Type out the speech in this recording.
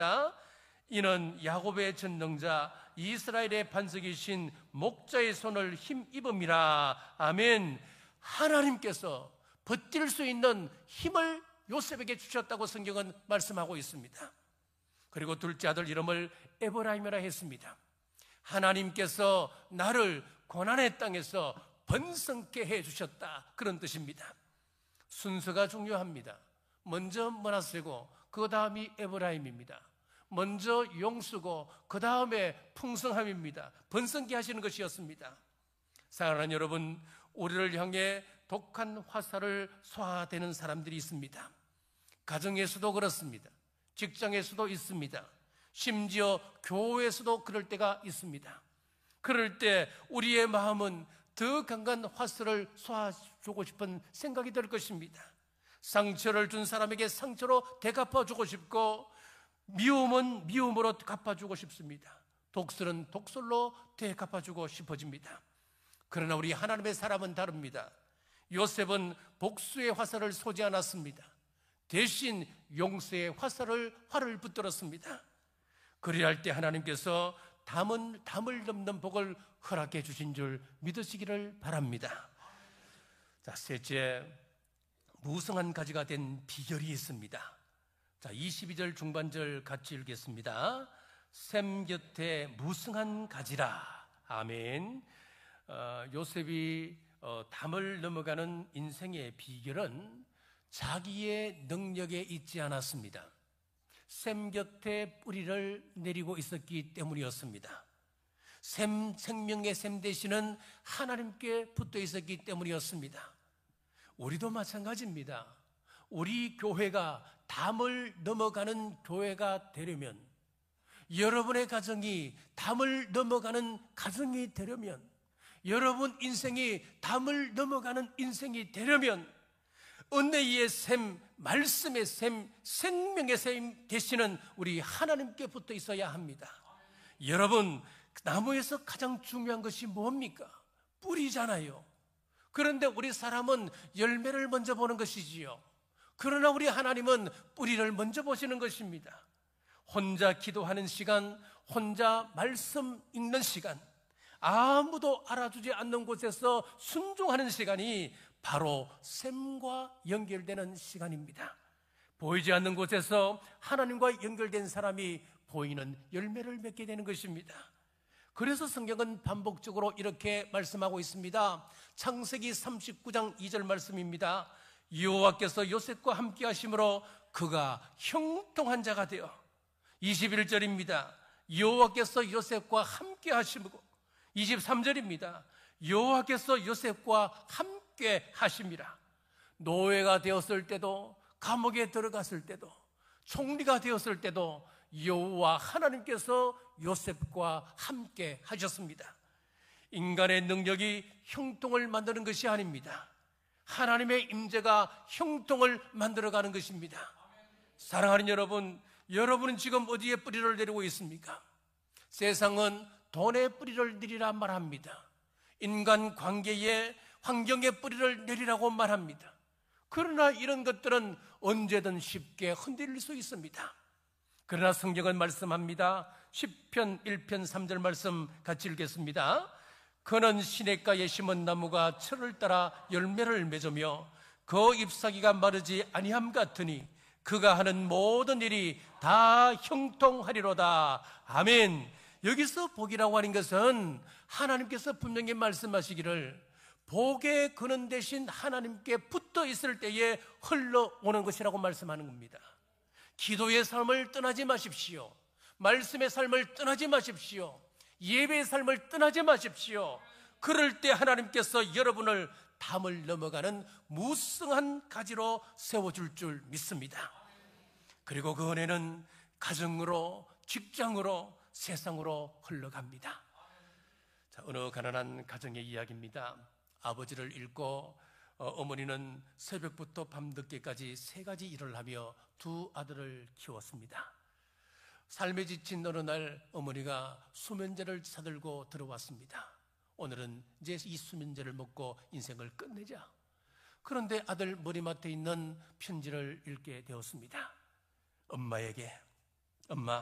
이는 야곱의 전능자 이스라엘의 반석이신 목자의 손을 힘입음이라. 아멘. 하나님께서 버틸 수 있는 힘을 요셉에게 주셨다고 성경은 말씀하고 있습니다. 그리고 둘째 아들 이름을 에브라임이라 했습니다. 하나님께서 나를 고난의 땅에서 번성케 해주셨다, 그런 뜻입니다. 순서가 중요합니다. 먼저 머나세고 그 다음이 에브라임입니다. 먼저 용수고 그 다음에 풍성함입니다. 번성케 하시는 것이었습니다. 사랑하는 여러분, 우리를 향해 독한 화살을 쏘아대는 사람들이 있습니다. 가정에서도 그렇습니다. 직장에서도 있습니다. 심지어 교회에서도 그럴 때가 있습니다. 그럴 때 우리의 마음은 더 강한 화살을 쏘아주고 싶은 생각이 들 것입니다. 상처를 준 사람에게 상처로 되갚아주고 싶고, 미움은 미움으로 갚아주고 싶습니다. 독설은 독설로 되갚아주고 싶어집니다. 그러나 우리 하나님의 사람은 다릅니다. 요셉은 복수의 화살을 쏘지 않았습니다. 대신 용서의 활을 붙들었습니다. 그래야 할 때 하나님께서 담을 넘는 복을 허락해 주신 줄 믿으시기를 바랍니다. 자, 셋째, 무성한 가지가 된 비결이 있습니다. 자, 22절 중반절 같이 읽겠습니다. 샘 곁에 무성한 가지라. 아멘. 요셉이 담을 넘어가는 인생의 비결은 자기의 능력에 있지 않았습니다. 샘 곁에 뿌리를 내리고 있었기 때문이었습니다. 생명의 샘 대신은 하나님께 붙어 있었기 때문이었습니다. 우리도 마찬가지입니다. 우리 교회가 담을 넘어가는 교회가 되려면, 여러분의 가정이 담을 넘어가는 가정이 되려면, 여러분 인생이 담을 넘어가는 인생이 되려면 은혜의 샘, 말씀의 샘, 생명의 샘 대신은 우리 하나님께 붙어 있어야 합니다. 여러분, 나무에서 가장 중요한 것이 뭡니까? 뿌리잖아요. 그런데 우리 사람은 열매를 먼저 보는 것이지요. 그러나 우리 하나님은 뿌리를 먼저 보시는 것입니다. 혼자 기도하는 시간, 혼자 말씀 읽는 시간, 아무도 알아주지 않는 곳에서 순종하는 시간이 바로 샘과 연결되는 시간입니다. 보이지 않는 곳에서 하나님과 연결된 사람이 보이는 열매를 맺게 되는 것입니다. 그래서 성경은 반복적으로 이렇게 말씀하고 있습니다. 창세기 39장 2절 말씀입니다. 여호와께서 요셉과 함께 하심으로 그가 형통한 자가 되어. 21절입니다. 여호와께서 요셉과 함께 하심으로. 23절입니다. 여호와께서 요셉과 함께 하심이라. 노예가 되었을 때도, 감옥에 들어갔을 때도, 총리가 되었을 때도 여호와 하나님께서 요셉과 함께 하셨습니다. 인간의 능력이 형통을 만드는 것이 아닙니다. 하나님의 임재가 형통을 만들어가는 것입니다. 사랑하는 여러분, 여러분은 지금 어디에 뿌리를 내리고 있습니까? 세상은 돈에 뿌리를 내리라 말합니다. 인간 관계에, 환경에 뿌리를 내리라고 말합니다. 그러나 이런 것들은 언제든 쉽게 흔들릴 수 있습니다. 그러나 성경은 말씀합니다. 시편 1편 3절 말씀 같이 읽겠습니다. 그는 시냇가에 심은 나무가 철을 따라 열매를 맺으며 그 잎사귀가 마르지 아니함 같으니 그가 하는 모든 일이 다 형통하리로다. 아멘. 여기서 복이라고 하는 것은 하나님께서 분명히 말씀하시기를 복의 근원 대신 하나님께 붙어 있을 때에 흘러오는 것이라고 말씀하는 겁니다. 기도의 삶을 떠나지 마십시오. 말씀의 삶을 떠나지 마십시오. 예배의 삶을 떠나지 마십시오. 그럴 때 하나님께서 여러분을 담을 넘어가는 무성한 가지로 세워줄 줄 믿습니다. 그리고 그 은혜는 가정으로, 직장으로, 세상으로 흘러갑니다. 자, 어느 가난한 가정의 이야기입니다. 아버지를 잃고 어머니는 새벽부터 밤늦게까지 3가지 일을 하며 2 아들을 키웠습니다. 삶에 지친 어느 날 어머니가 수면제를 사들고 들어왔습니다. 오늘은 이제 이 수면제를 먹고 인생을 끝내자. 그런데 아들 머리맡에 있는 편지를 읽게 되었습니다. 엄마에게 엄마,